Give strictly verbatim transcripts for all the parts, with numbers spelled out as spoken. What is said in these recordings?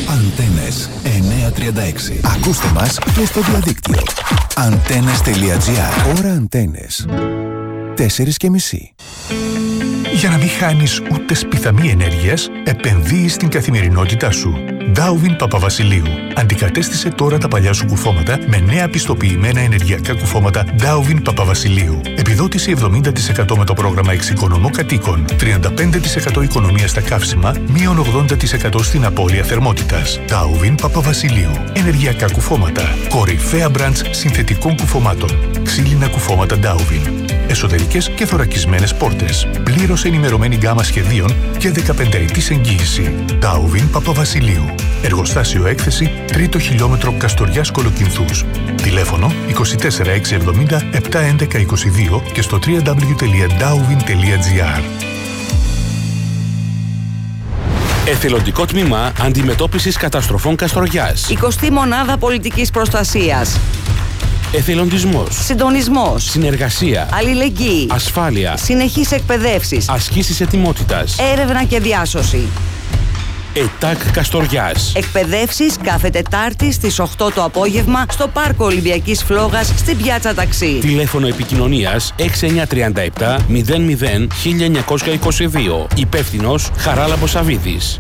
Αντένες εννιακόσια τριάντα έξι. Ακούστε μας και στο διαδίκτυο. Αντένες τελεία τζι άρ. Ώρα Αντένες. Τέσσερις και μισή. Για να μην χάνεις ούτε σπιθαμή ενέργειας, επενδύεις στην καθημερινότητά σου. Ντάουβιν Παπαβασιλείου. Αντικατέστησε τώρα τα παλιά σου κουφώματα με νέα πιστοποιημένα ενεργειακά κουφώματα Ντάουβιν Παπαβασιλείου. Επιδότηση εβδομήντα τοις εκατό με το πρόγραμμα Εξοικονομώ Κατοίκων. τριάντα πέντε τοις εκατό οικονομία στα καύσιμα, μείον ογδόντα τοις εκατό στην απώλεια θερμότητας. Ντάουβιν Παπαβασιλείου. Ενεργειακά κουφώματα. Κορυφαία μπραντς συνθετικών κουφωμάτων. Ξύλινα κουφώματα Ντάουβιν. Εσωτερικές και θωρακισμένες πόρτες. Πλήρως ενημερωμένη γκάμα σχεδίων και δεκαπενταετής εγγύηση. Ντάουβιν Παπαβασιλείου. Εργοστάσιο έκθεση, τρίτο χιλιόμετρο Καστοριάς Κολοκυνθούς. Τηλέφωνο είκοσι τέσσερα εξακόσια εβδομήντα επτακόσια έντεκα είκοσι δύο και στο double-u double-u double-u τελεία ντάουβιν τελεία τζι άρ. Εθελοντικό τμήμα αντιμετώπισης καταστροφών Καστοριάς. εικοστή μονάδα πολιτικής προστασίας. Εθελοντισμός. Συντονισμός. Συνεργασία. Αλληλεγγύη. Ασφάλεια. Συνεχείς εκπαιδεύσεις. Ασκήσεις ετοιμότητας. Έρευνα και διάσωση. ΕΤΑΚ Καστοριάς. Εκπαιδεύσεις κάθε Τετάρτη στις οκτώ το απόγευμα στο Πάρκο Ολυμπιακής Φλόγας στην Πιάτσα Ταξί. Τηλέφωνο επικοινωνίας έξι εννιά τρία επτά μηδέν μηδέν χίλια εννιακόσια είκοσι δύο. Υπεύθυνος Χαράλαμπος Σαββίδης.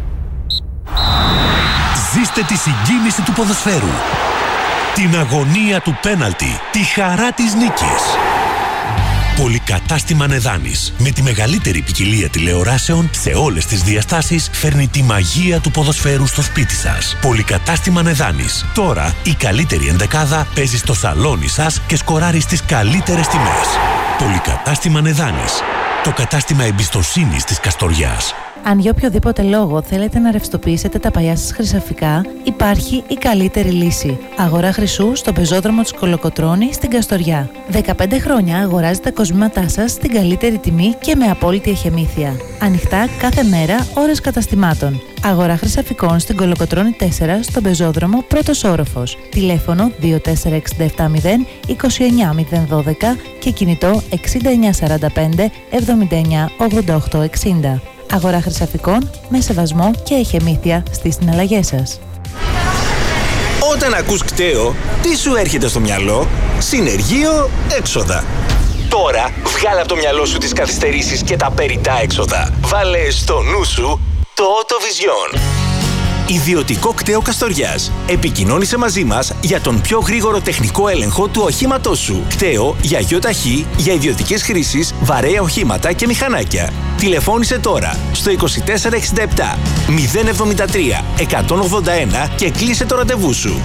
Ζήστε τη συγκίνηση του ποδοσφαίρου. Την αγωνία του πέναλτι. Τη χαρά της νίκης. Πολυκατάστημα Νεδάνης. Με τη μεγαλύτερη ποικιλία τηλεοράσεων σε όλες τις διαστάσεις φέρνει τη μαγεία του ποδοσφαίρου στο σπίτι σας. Πολυκατάστημα Νεδάνης. Τώρα η καλύτερη ενδεκάδα παίζει στο σαλόνι σας και σκοράρει στις καλύτερες τιμές. Πολυκατάστημα Νεδάνης. Το κατάστημα εμπιστοσύνης της Καστοριάς. Αν για οποιοδήποτε λόγο θέλετε να ρευστοποιήσετε τα παλιά σας χρυσαφικά, υπάρχει η καλύτερη λύση. Αγορά χρυσού στο πεζόδρομο της Κολοκοτρώνη στην Καστοριά. δεκαπέντε χρόνια αγοράζετε τα κοσμήματά σας στην καλύτερη τιμή και με απόλυτη εχεμήθεια. Ανοιχτά κάθε μέρα, ώρες καταστημάτων. Αγορά χρυσαφικών στην Κολοκοτρώνη τέσσερα στον πεζόδρομο πρώτος όροφος. Τηλέφωνο δύο τέσσερα έξι επτά μηδέν είκοσι εννιά μηδέν δώδεκα και κινητό εξήντα εννιά σαράντα πέντε εβδομήντα εννιά ογδόντα οκτώ εξήντα. Αγορά χρυσαφικών με σεβασμό και εχεμήθεια στις συναλλαγές σας. Όταν ακούς κταίο, τι σου έρχεται στο μυαλό? Συνεργείο, έξοδα. Τώρα βγάλε από το μυαλό σου τις καθυστερήσεις και τα περιτά έξοδα. Βάλε στο νου σου το Autovision. Ιδιωτικό κταίο Καστοριάς. Επικοινώνησε μαζί μας για τον πιο γρήγορο τεχνικό έλεγχο του οχήματός σου. Κταίο για γιοταχή, για ιδιωτικές χρήσεις, βαρέα οχήματα και μηχανάκια. Τηλεφώνησε τώρα στο είκοσι τέσσερα εξήντα επτά μηδέν εβδομήντα τρία εκατόν ογδόντα ένα και κλείσε το ραντεβού σου.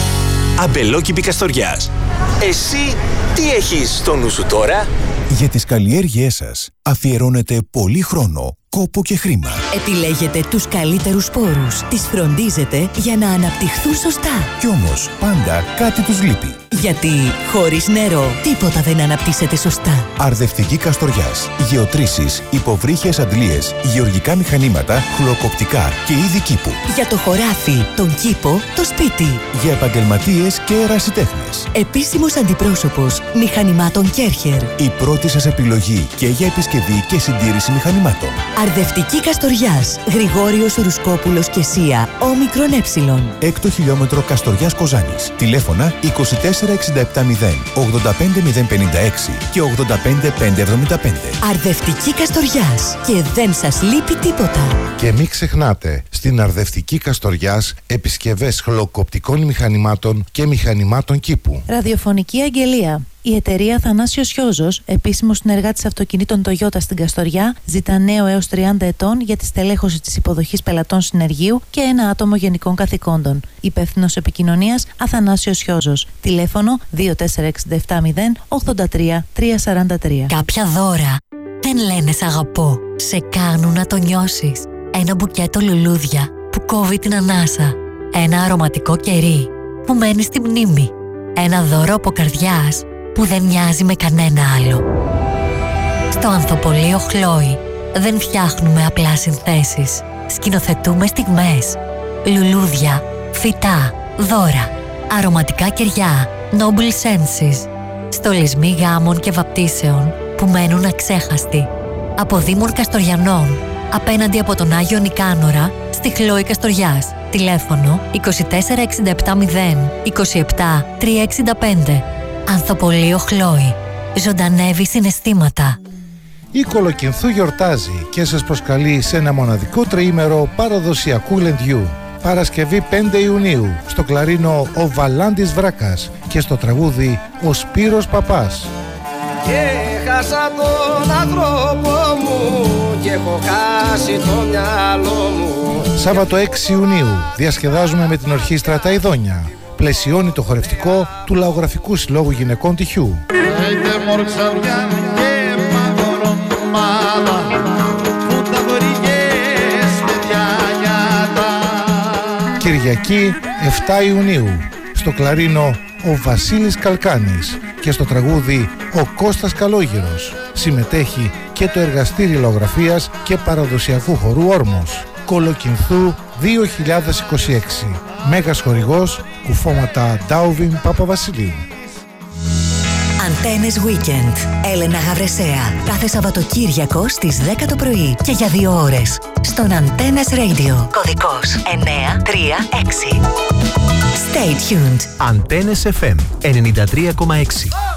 Αμπελόκηπη Καστοριάς. Εσύ τι έχεις στο νου σου τώρα? Για τις καλλιέργειές σας αφιερώνετε πολύ χρόνο, κόπο και χρήμα. Επιλέγετε τους καλύτερους σπόρους. Τις φροντίζετε για να αναπτυχθούν σωστά. Κι όμως πάντα κάτι τους λείπει. Γιατί χωρίς νερό τίποτα δεν αναπτύσσεται σωστά. Αρδευτική Καστοριάς. Γεωτρήσεις, υποβρύχιες αντλίες, γεωργικά μηχανήματα, χλωκοπτικά και είδη κήπου. Για το χωράφι, τον κήπο, το σπίτι. Για επαγγελματίες και ερασιτέχνες. Επίσημος αντιπρόσωπος μηχανημάτων Κέρχερ. Η πρώτη σας επιλογή και για επισκευή και συντήρηση μηχανημάτων. Αρδευτική Καστοριάς. Γρηγόριος Ρουσκόπουλος και Σία. Όμικρον Έψιλον. Έκτο χιλιόμετρο Καστοριάς Κοζάνης. Τηλέφωνα είκοσι τέσσερα εξήντα επτά μηδέν ογδόντα πέντε μηδέν πενήντα έξι και ογδόντα πέντε πεντακόσια εβδομήντα πέντε. Αρδευτική Καστοριάς. Και δεν σας λείπει τίποτα. Και μην ξεχνάτε, στην Αρδευτική Καστοριάς επισκευές χλωκοπτικών μηχανημάτων και μηχανημάτων κήπου. Ραδιοφωνική αγγελία. Η εταιρεία Θανάσιος Χιόζος, επίσημος συνεργάτης αυτοκινήτων Toyota στην Καστοριά, ζητά νέο έως τριάντα ετών για τη στελέχωση της υποδοχής πελατών συνεργείου και ένα άτομο γενικών καθηκόντων. Υπεύθυνος επικοινωνίας Αθανάσιος Χιόζος. Τηλέφωνο δύο τέσσερα έξι επτά μηδέν ογδόντα τρία τριακόσια σαράντα τρία. Κάποια δώρα δεν λένε σ' αγαπώ. Σε κάνουν να το νιώσεις. Ένα μπουκέτο λουλούδια που κόβει την ανάσα. Ένα αρωματικό κερί που μένει στη μνήμη. Ένα δώρο από καρδιάς που δεν μοιάζει με κανένα άλλο. Στο Ανθοπολείο Χλόη δεν φτιάχνουμε απλά συνθέσεις. Σκηνοθετούμε στιγμές. Λουλούδια, φυτά, δώρα, αρωματικά κεριά, Noble Senses. Στολισμοί γάμων και βαπτίσεων που μένουν αξέχαστοι. Από Δήμων Καστοριανών, απέναντι από τον Άγιο Νικάνορα, στη Χλόη Καστοριάς. Τηλέφωνο είκοσι τέσσερα εξήντα επτά μηδέν είκοσι επτά τριακόσια εξήντα πέντε. Ανθοπολείο Χλόι. Ζωντανεύει συναισθήματα. Η Κολοκυνθού γιορτάζει και σας προσκαλεί σε ένα μοναδικό τριήμερο παραδοσιακού λεντιού. Παρασκευή πέντε Ιουνίου στο κλαρίνο ο Βαλάντης Βράκας και στο τραγούδι ο Σπύρος Παπάς. Και χάσα τον άνθρωπο μου και έχω χάσει το μυαλό μου. Σάββατο έξι Ιουνίου διασκεδάζουμε με την ορχήστρα Τα Ιδόνια. Πλαισιώνει το χορευτικό του Λαογραφικού Συλλόγου Γυναικών Τυχιού. Κυριακή εφτά Ιουνίου στο κλαρίνο ο Βασίλης Καλκάνης και στο τραγούδι ο Κώστας Καλόγυρος. Συμμετέχει και το εργαστήριο λαογραφίας και παραδοσιακού χορού Όρμος. Κολοκυνθού δύο χιλιάδες είκοσι έξι. Μέγας χορηγός, κουφώματα Ντάουβιν Παπαβασιλείου. Αντένες Weekend. Έλενα Γαβρεσέα. Κάθε Σαββατοκύριακο στις δέκα το πρωί και για δύο ώρες. Στον Αντένες Radio. Κωδικός εννιά τρία έξι. Stay tuned. Αντένες εφ εμ ενενήντα τρία κόμμα έξι.